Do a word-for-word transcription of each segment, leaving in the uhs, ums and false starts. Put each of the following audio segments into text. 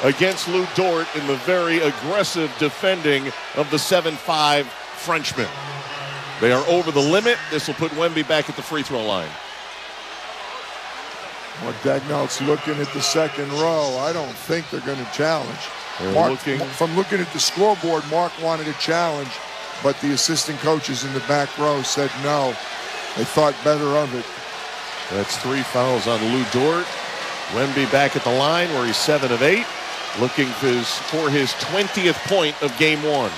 against Lou Dort in the very aggressive defending of the seven five Frenchman. They are over the limit. This will put Wemby back at the free throw line. Well, Dagnall's looking at the second row. I don't think they're going to challenge. Mark, looking. From looking at the scoreboard, Mark wanted a challenge, but the assistant coaches in the back row said no. They thought better of it. That's three fouls on Lou Dort. Wemby back at the line where he's seven of eight, looking for his, for his twentieth point of game one.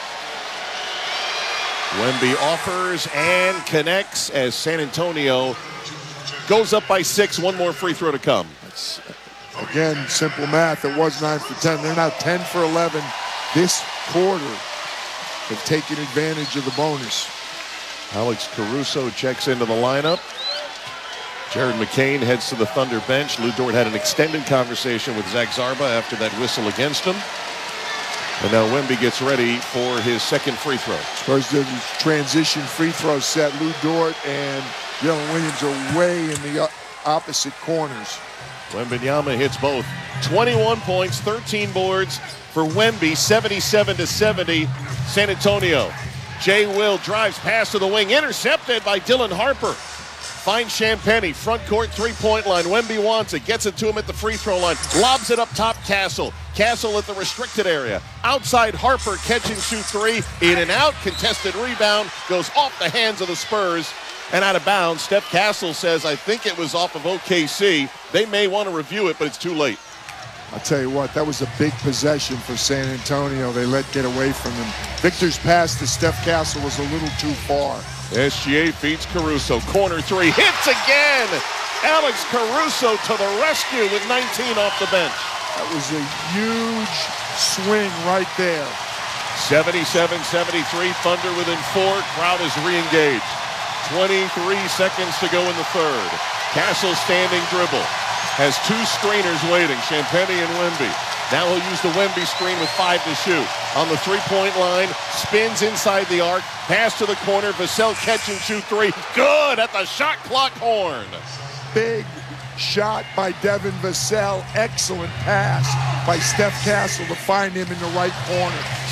Wemby offers and connects as San Antonio goes up by six. One more free throw to come. It's, again, simple math. It was nine for ten. They're now ten for eleven this quarter. They've taken advantage of the bonus. Alex Caruso checks into the lineup. Jared McCain heads to the Thunder bench. Lou Dort had an extended conversation with Zach Zarba after that whistle against him. And now Wemby gets ready for his second free throw. As far as the transition free throw set, Lou Dort and Jalen Williams are way in the opposite corners. Wembanyama hits both. twenty-one points, thirteen boards for Wemby, seventy-seven to seventy. San Antonio. Jay Will drives pass to the wing, intercepted by Dylan Harper. Finds Champagnie, front court, three-point line. Wemby wants it, gets it to him at the free throw line, lobs it up top, Castle. Castle at the restricted area. Outside Harper, catch and shoot three. In and out, contested rebound, goes off the hands of the Spurs and out of bounds. Steph Castle says, I think it was off of O K C. They may want to review it, but it's too late. I'll tell you what, that was a big possession for San Antonio. They let get away from them. Victor's pass to Steph Castle was a little too far. S G A feeds Caruso. Corner three. Hits again. Alex Caruso to the rescue with nineteen off the bench. That was a huge swing right there. seventy-seven seventy-three. Thunder within four. Crowd is re-engaged. twenty-three seconds to go in the third. Castle standing dribble. Has two screeners waiting, Champagnie and Wemby. Now he'll use the Wemby screen with five to shoot. On the three-point line, spins inside the arc, pass to the corner, Vassell catch and shoot three. Good at the shot clock horn. Big shot by Devin Vassell. Excellent pass by Steph Castle to find him in the right corner.